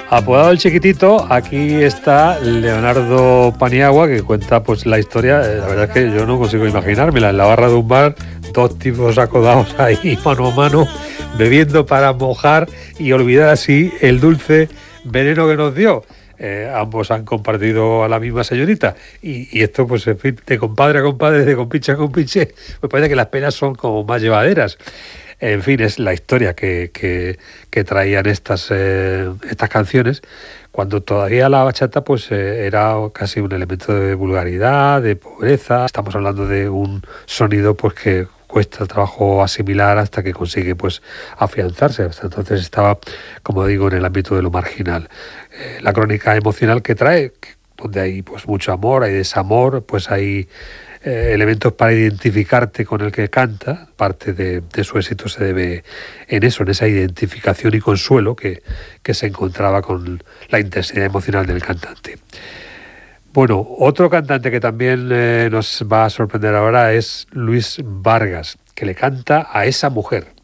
Apodado el Chiquitito, aquí está Leonardo Paniagua, que cuenta pues la historia. La verdad es que yo no consigo imaginármela. En la barra de un bar, dos tipos acodados ahí mano a mano, bebiendo para mojar y olvidar así el dulce veneno que nos dio. Ambos han compartido a la misma señorita y esto pues en fin, de compadre a compadre, de compinche a compinche, pues parece que las penas son como más llevaderas. En fin, es la historia que traían estas canciones, cuando todavía la bachata pues era casi un elemento de vulgaridad, de pobreza. Estamos hablando de un sonido pues que cuesta trabajo asimilar hasta que consigue pues afianzarse. Hasta entonces estaba, como digo, en el ámbito de lo marginal. La crónica emocional que trae, donde hay pues mucho amor, hay desamor, pues hay elementos para identificarte con el que canta. Parte de su éxito se debe en eso, en esa identificación y consuelo que se encontraba con la intensidad emocional del cantante. Bueno, otro cantante que también nos va a sorprender ahora es Luis Vargas, que le canta a esa mujer.